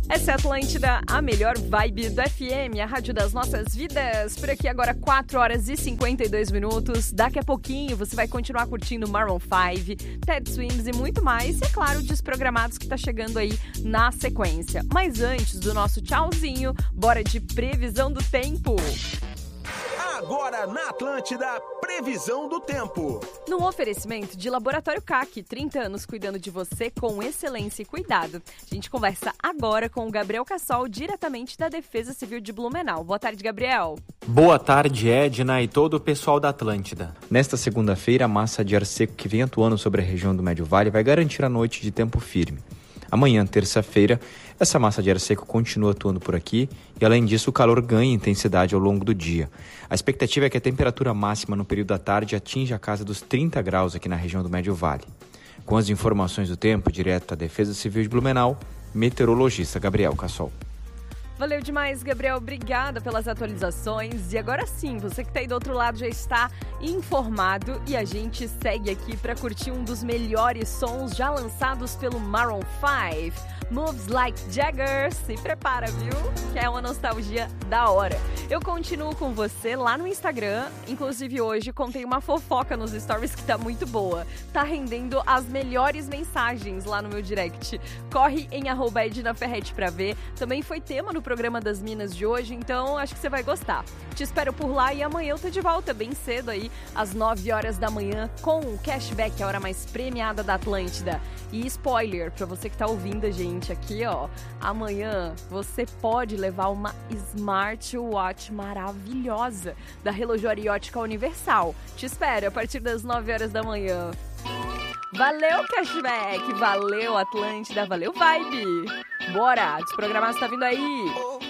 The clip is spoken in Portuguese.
Essa é a Atlântida, a melhor vibe do FM, a rádio das nossas vidas. Por aqui agora 4 horas e 52 minutos. Daqui a pouquinho você vai continuar curtindo Maroon 5, Ted Swims e muito mais. E é claro, Desprogramados que tá chegando aí na sequência. Mas antes do nosso tchauzinho, bora de previsão do tempo. Agora na Atlântida, previsão do tempo. No oferecimento de Laboratório CAC, 30 anos cuidando de você com excelência e cuidado. A gente conversa agora com o Gabriel Cassol, diretamente da Defesa Civil de Blumenau. Boa tarde, Gabriel. Boa tarde, Edna e todo o pessoal da Atlântida. Nesta segunda-feira, a massa de ar seco que vem atuando sobre a região do Médio Vale vai garantir a noite de tempo firme. Amanhã, terça-feira, essa massa de ar seco continua atuando por aqui e, além disso, o calor ganha intensidade ao longo do dia. A expectativa é que a temperatura máxima no período da tarde atinja a casa dos 30 graus aqui na região do Médio Vale. Com as informações do tempo, direto da Defesa Civil de Blumenau, meteorologista Gabriel Cassol. Valeu demais, Gabriel. Obrigada pelas atualizações. E agora sim, você que está aí do outro lado já está informado e a gente segue aqui para curtir um dos melhores sons já lançados pelo Maroon 5. Moves Like Jagger. Se prepara, viu? Que é uma nostalgia da hora. Eu continuo com você lá no Instagram. Inclusive hoje contei uma fofoca nos stories que tá muito boa. Tá rendendo as melhores mensagens lá no meu direct. Corre em @EdnaFerretti pra ver. Também foi tema no programa das Minas de hoje, então acho que você vai gostar. Te espero por lá e amanhã eu tô de volta bem cedo aí, às 9 horas da manhã, com o Cashback, a hora mais premiada da Atlântida. E spoiler, pra você que tá ouvindo a gente aqui, ó, amanhã você pode levar uma smartwatch maravilhosa da Relojoaria Ótica Universal. Te espero a partir das 9 horas da manhã. Valeu, Cashback! Valeu, Atlântida! Valeu, Vibe! Bora! Desprogramados tá vindo aí!